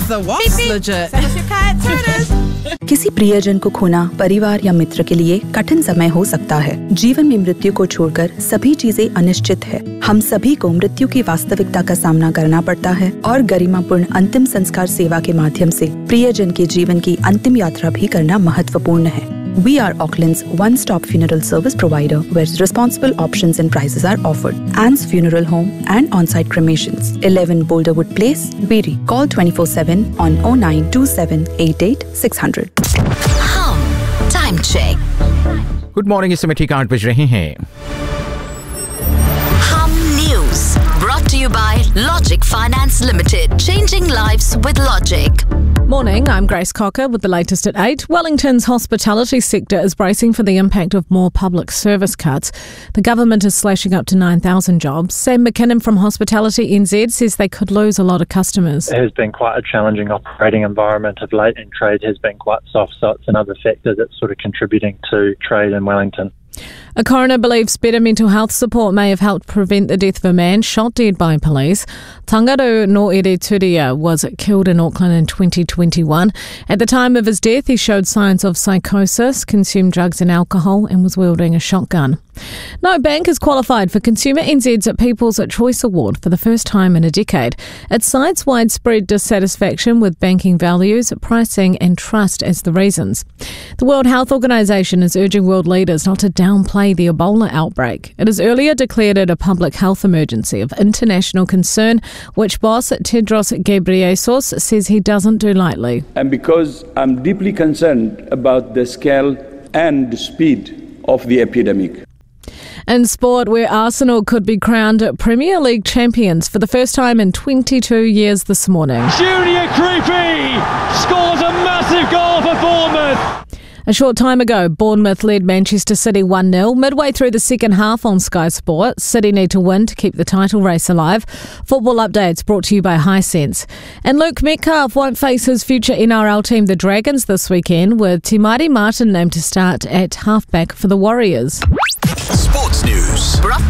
the what's legit? Send us your cat turtles. किसी प्रियजन को खोना परिवार या मित्र के लिए कठिन समय हो सकता है। जीवन में मृत्यु को छोड़कर सभी चीजें अनिश्चित है। हम सभी को मृत्यु की वास्तविकता का सामना करना पड़ता है और गरिमापूर्ण अंतिम संस्कार सेवा के माध्यम से प्रियजन के जीवन की अंतिम यात्रा भी करना महत्वपूर्ण है। We are Auckland's one-stop funeral service provider where responsible options and prices are offered. Anne's Funeral Home and on-site cremations. 11 Boulderwood Place, Beery. Call 24/7 on 0927 88 600. Time check. Good morning. इस समय ठीक 8 बज रहे हैं। News brought to you by Logic Finance Limited. Changing lives with Logic. Morning, I'm Grace Cocker with the latest at 8. Wellington's hospitality sector is bracing for the impact of more public service cuts. The government is slashing up to 9,000 jobs. Sam McKinnon from Hospitality NZ says they could lose a lot of customers. It has been quite a challenging operating environment of late, and trade has been quite soft, so it's another factor that's sort of contributing to trade in Wellington. A coroner believes better mental health support may have helped prevent the death of a man shot dead by police. Tangaru Noere-Turia was killed in Auckland in 2021. At the time of his death, he showed signs of psychosis, consumed drugs and alcohol, and was wielding a shotgun. No bank has qualified for Consumer NZ's People's Choice Award for the first time in a decade. It cites widespread dissatisfaction with banking values, pricing and trust as the reasons. The World Health Organization is urging world leaders not to downplay the Ebola outbreak. It has earlier declared it a public health emergency of international concern, which boss Tedros Ghebreyesus says he doesn't do lightly. And because I'm deeply concerned about the scale and the speed of the epidemic. In sport, where Arsenal could be crowned Premier League champions for the first time in 22 years this morning. Junior Creepy scores a massive goal for Bournemouth. A short time ago, Bournemouth led Manchester City 1-0. Midway through the second half on Sky Sport, City need to win to keep the title race alive. Football updates brought to you by Hisense. And Luke Metcalf won't face his future NRL team, the Dragons, this weekend, with Te Maire Martin named to start at halfback for the Warriors. Sports News brought